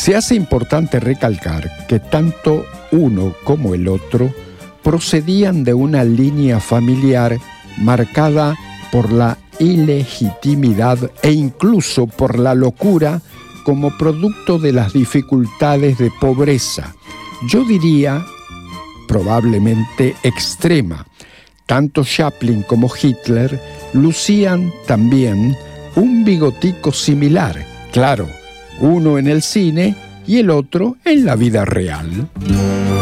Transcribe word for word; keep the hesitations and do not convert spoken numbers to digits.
Se hace importante recalcar que tanto uno como el otro procedían de una línea familiar marcada por la ilegitimidad e incluso por la locura como producto de las dificultades de pobreza, yo diría probablemente extrema. Tanto Chaplin como Hitler lucían también un bigotico similar, claro, uno en el cine y el otro en la vida real.